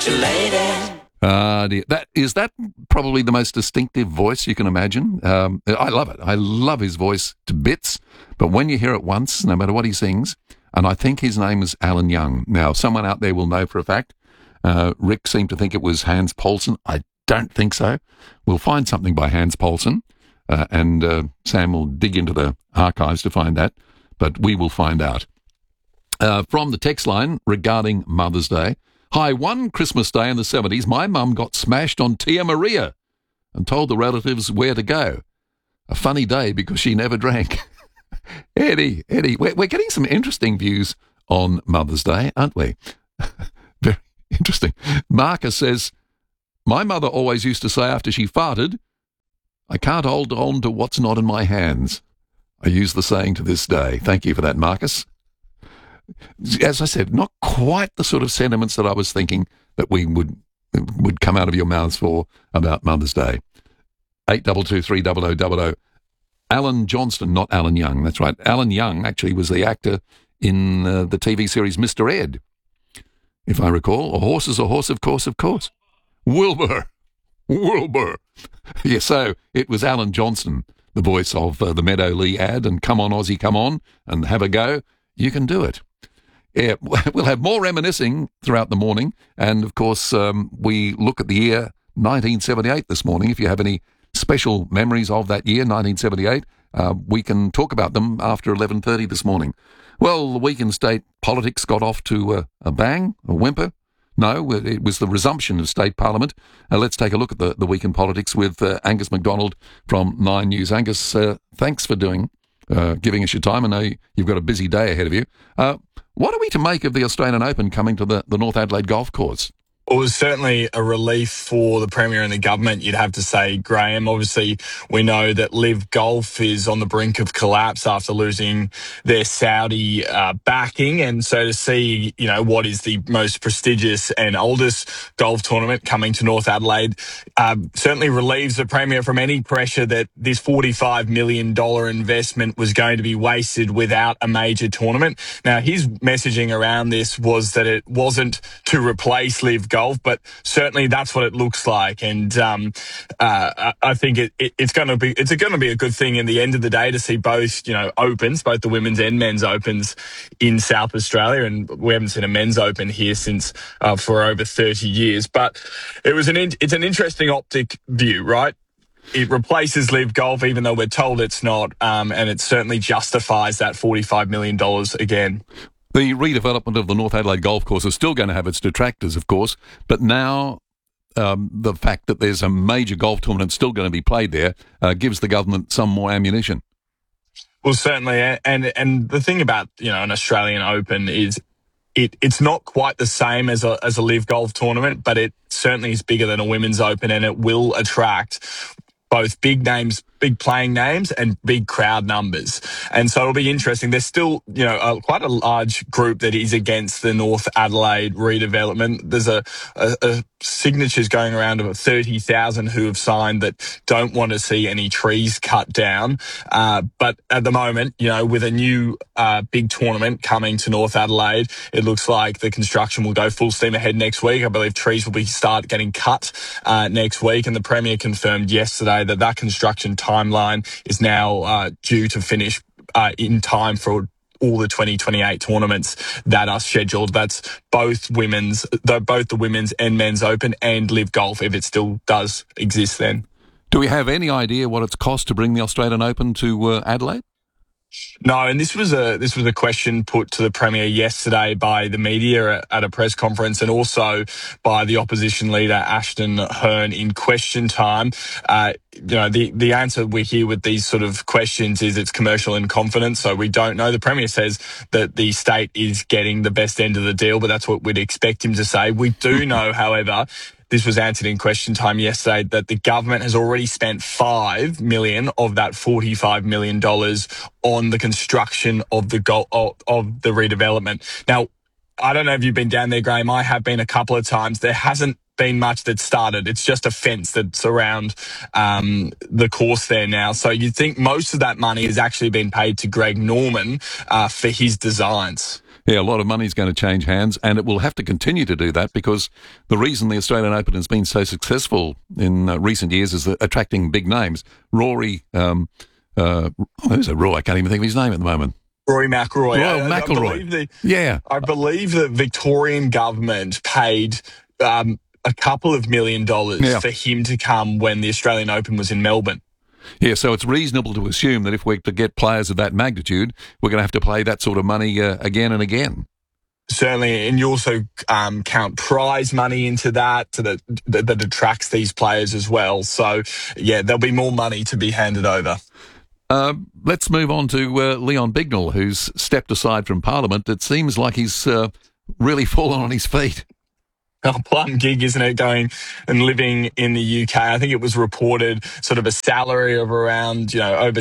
Congratulated. That probably the most distinctive voice you can imagine. I love it. I love his voice to bits. But when you hear it once, no matter what he sings, and I think his name is Alan Young. Now, someone out there will know for a fact. Rick seemed to think it was Hans Poulsen. I don't think so. We'll find something by Hans Poulsen, and Sam will dig into the archives to find that. But we will find out. From the text line regarding Mother's Day. Hi, one Christmas day in the 70s, my mum got smashed on Tia Maria and told the relatives where to go. A funny day because she never drank. Eddie, we're getting some interesting views on Mother's Day, aren't we? Very interesting. Marcus says, my mother always used to say after she farted, I can't hold on to what's not in my hands. I use the saying to this day. Thank you for that, Marcus. As I said, not quite the sort of sentiments that I was thinking that we would come out of your mouths for about Mother's Day. 82230000. Alan Johnston, not Alan Young. That's right. Alan Young actually was the actor in the TV series Mr. Ed, if I recall. A horse is a horse, of course, of course. Wilbur. Yeah, so it was Alan Johnston, the voice of the Meadow Lee ad, and Come On Aussie, Come On, and have a go. You can do it. Yeah, we'll have more reminiscing throughout the morning. And, of course, we look at the year 1978 this morning. If you have any special memories of that year, 1978, we can talk about them after 11:30 this morning. Well, the week in state politics got off to a bang, a whimper. No, it was the resumption of state parliament. Let's take a look at the week in politics with Angus MacDonald from 9 News. Angus, thanks for giving us your time. I know you've got a busy day ahead of you. What are we to make of the Australian Open coming to the North Adelaide Golf Course? Well, it was certainly a relief for the Premier and the government, you'd have to say, Graham. Obviously, we know that Liv Golf is on the brink of collapse after losing their Saudi backing. And so to see, what is the most prestigious and oldest golf tournament coming to North Adelaide certainly relieves the Premier from any pressure that this $45 million investment was going to be wasted without a major tournament. Now, his messaging around this was that it wasn't to replace Liv Golf, but certainly that's what it looks like, and I think it's going to be a good thing in the end of the day to see both opens, both the women's and men's opens in South Australia, and we haven't seen a men's open here since for over 30 years. But it's an interesting optic view, right? It replaces Liv Golf, even though we're told it's not, and it certainly justifies that $45 million again. The redevelopment of the North Adelaide Golf Course is still going to have its detractors, of course, but now the fact that there's a major golf tournament still going to be played there gives the government some more ammunition. Well, certainly, and the thing about an Australian Open is it's not quite the same as a Liv Golf tournament, but it certainly is bigger than a Women's Open, and it will attract both big names, big playing names, and big crowd numbers. And so it'll be interesting. There's still, quite a large group that is against the North Adelaide redevelopment. There's a signatures going around of 30,000 who have signed that don't want to see any trees cut down. But at the moment, with a new big tournament coming to North Adelaide, it looks like the construction will go full steam ahead next week. I believe trees will start getting cut next week, and the Premier confirmed yesterday that construction timeline is now due to finish in time for all the 2028 tournaments that are scheduled. That's both the women's and men's open and Liv Golf, if it still does exist then. Do we have any idea what it's cost to bring the Australian Open to Adelaide? No, and this was a question put to the Premier yesterday by the media at a press conference, and also by the opposition leader Ashton Hearn in question time. The answer we hear with these sort of questions is it's commercial in confidence, so we don't know. The Premier says that the state is getting the best end of the deal, but that's what we'd expect him to say. We do know, however, this was answered in question time yesterday, that the government has already spent $5 million of that $45 million on the construction of the redevelopment. Now, I don't know if you've been down there, Graham. I have been a couple of times. There hasn't been much that's started. It's just a fence that's around the course there now. So you'd think most of that money has actually been paid to Greg Norman for his designs. Yeah, a lot of money is going to change hands, and it will have to continue to do that because the reason the Australian Open has been so successful in recent years is attracting big names. Rory, who's a Roy? I can't even think of his name at the moment. Rory McIlroy. McIlroy. I believe the Victorian government paid a couple of $1 million for him to come when the Australian Open was in Melbourne. Yeah, so it's reasonable to assume that if we're to get players of that magnitude, we're going to have to pay that sort of money again and again. Certainly, and you also count prize money into that that attracts these players as well. So, yeah, there'll be more money to be handed over. Let's move on to Leon Bignell, who's stepped aside from Parliament. It seems like he's really fallen on his feet. A plum gig, isn't it, going and living in the UK? I think it was reported sort of a salary of around, over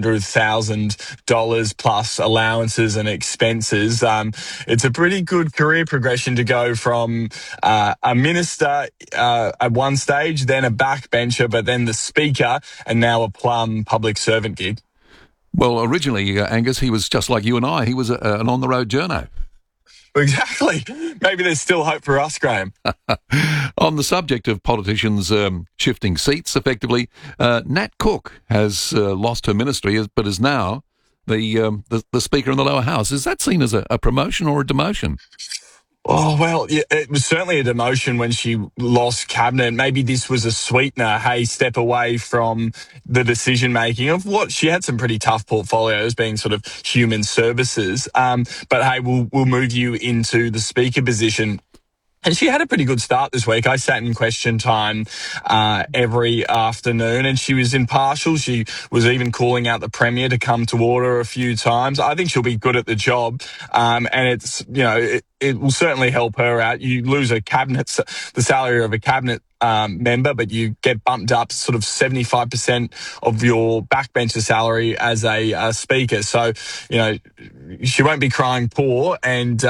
$600,000 plus allowances and expenses. It's a pretty good career progression to go from a minister at one stage, then a backbencher, but then the speaker, and now a plum public servant gig. Well, originally, Angus, he was just like you and I. He was an on-the-road journo. Exactly. Maybe there's still hope for us, Graham. On the subject of politicians shifting seats, effectively, Nat Cook has lost her ministry, but is now the Speaker in the lower house. Is that seen as a promotion or a demotion? Oh, well, yeah, it was certainly a demotion when she lost cabinet. Maybe this was a sweetener. Hey, step away from the decision-making of what she had some pretty tough portfolios being sort of human services. But hey, we'll move you into the speaker position. And she had a pretty good start this week. I sat in question time every afternoon, and she was impartial. She was even calling out the Premier to come to order a few times. I think she'll be good at the job, and it's it will certainly help her out. You lose the salary of a cabinet member, but you get bumped up sort of 75% of your backbencher salary as a speaker. So, she won't be crying poor, and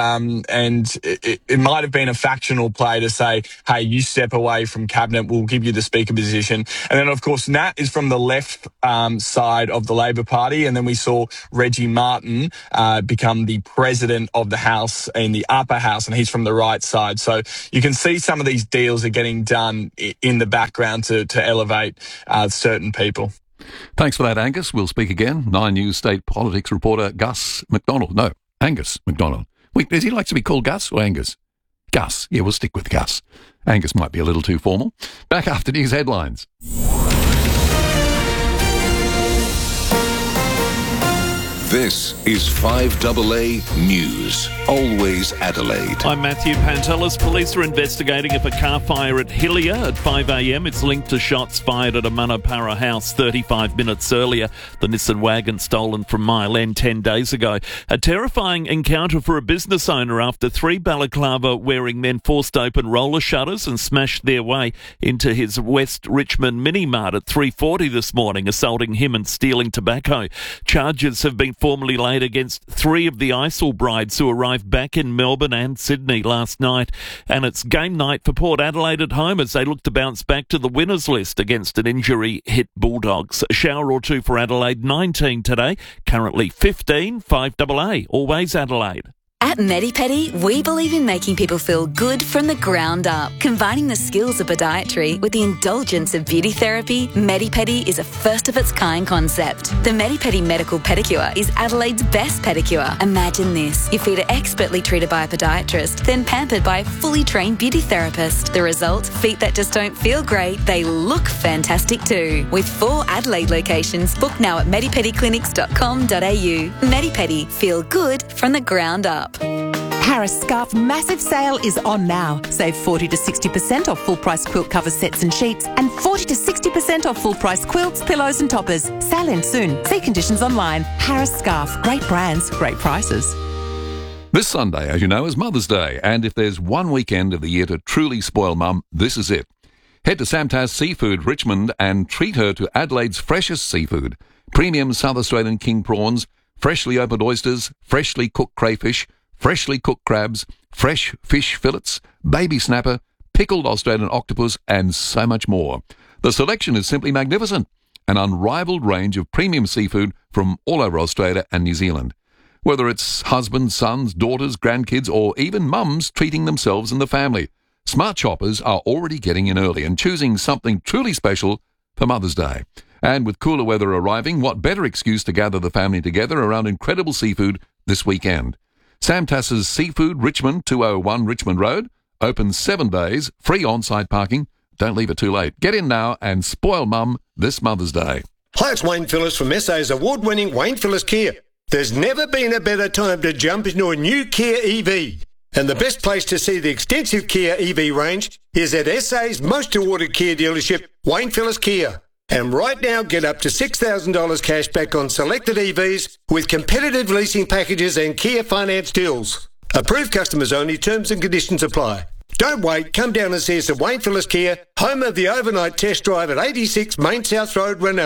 it might have been a factional play to say, hey, you step away from cabinet, we'll give you the speaker position. And then, of course, Nat is from the left side of the Labor Party, and then we saw Reggie Martin become the president of the House in the upper house, and he's from the right side. So you can see some of these deals are getting done in the background to elevate certain people. Thanks for that, Angus. We'll speak again. 9 News state politics reporter Gus McDonald. No, Angus McDonald. Wait, does he like to be called Gus or Angus? Gus. Yeah, we'll stick with Gus. Angus might be a little too formal. Back after news headlines. This is 5AA News. Always Adelaide. I'm Matthew Pantelis. Police are investigating if a car fire at Hillier at 5 a.m. It's linked to shots fired at a Manapara house 35 minutes earlier. The Nissan wagon stolen from Mile End 10 days ago. A terrifying encounter for a business owner after 3 balaclava-wearing men forced open roller shutters and smashed their way into his West Richmond mini-mart at 3:40 this morning, assaulting him and stealing tobacco. Charges have been formally laid against 3 of the ISIL brides who arrived back in Melbourne and Sydney last night. And it's game night for Port Adelaide at home as they look to bounce back to the winners list against an injury-hit Bulldogs. A shower or two for Adelaide, 19 today, currently 15, 5AA, always Adelaide. At Medi-Pedi, we believe in making people feel good from the ground up. Combining the skills of podiatry with the indulgence of beauty therapy, Medi-Pedi is a first-of-its-kind concept. The Medi-Pedi Medical Pedicure is Adelaide's best pedicure. Imagine this. Your feet are expertly treated by a podiatrist, then pampered by a fully trained beauty therapist. The result? Feet that just don't feel great, they look fantastic too. With 4 Adelaide locations, book now at medipediclinics.com.au. Medi-Pedi, feel good from the ground up. Harris Scarf massive sale is on now. Save 40 to 60% off full price quilt cover sets and sheets and 40 to 60% off full price quilts, pillows and toppers. Sale ends soon. See conditions online. Harris Scarf. Great brands, great prices. This Sunday, as you know, is Mother's Day, and if there's one weekend of the year to truly spoil Mum, this is it. Head to Samtaz Seafood Richmond and treat her to Adelaide's freshest seafood. Premium South Australian king prawns, freshly opened oysters, freshly cooked crayfish, freshly cooked crabs, fresh fish fillets, baby snapper, pickled Australian octopus, and so much more. The selection is simply magnificent. An unrivaled range of premium seafood from all over Australia and New Zealand. whether it's husbands, sons, daughters, grandkids, or even mums treating themselves and the family. Smart shoppers are already getting in early and choosing something truly special for Mother's Day. And with cooler weather arriving, what better excuse to gather the family together around incredible seafood this weekend? Sam Tass's Seafood Richmond, 201 Richmond Road, open 7 days, free on-site parking. Don't leave it too late. Get in now and spoil Mum this Mother's Day. Hi, it's Wayne Phillips from SA's award-winning Wayne Phillips Kia. There's never been a better time to jump into a new Kia EV. And the best place to see the extensive Kia EV range is at SA's most awarded Kia dealership, Wayne Phillips Kia. And right now, get up to $6,000 cash back on selected EVs with competitive leasing packages and Kia finance deals. Approved customers only, terms and conditions apply. Don't wait, come down and see us at Wayne Phillips Kia, home of the overnight test drive at 86 Main South Road, Reynolds.